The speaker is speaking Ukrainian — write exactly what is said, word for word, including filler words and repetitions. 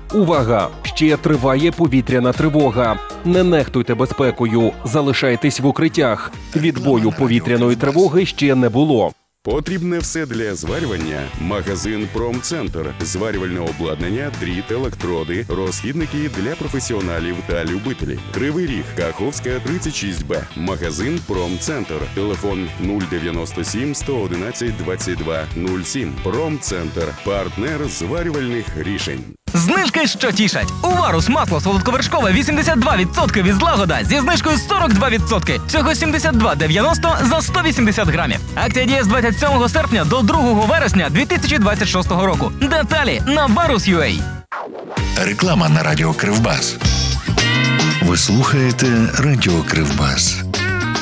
Увага! Ще триває повітряна тривога. Не нехтуйте безпекою, залишайтесь в укриттях. Відбою повітряної тривоги ще не було. Потрібне все для зварювання. Магазин «Промцентр». Зварювальне обладнання, дріт, електроди, розхідники для професіоналів та любителів. Кривий Ріг, Каховська, тридцять шість Б. Магазин «Промцентр». Телефон нуль дев'яносто сім сто одинадцять двадцять два нуль сім. «Промцентр» – партнер зварювальних рішень. Знижки, що тішать. Уварус масло солодковершкове вісімдесят два відсотки від злагода зі знижкою сорок два відсотки. Всього сімдесят два дев'яносто за сто вісімдесят грамів. Акція діє з двадцять сьомого серпня до другого вересня дві тисячі двадцять шостого року. Деталі на варус крапка ю а. Реклама на радіо Кривбас. Ви слухаєте радіо Кривбас.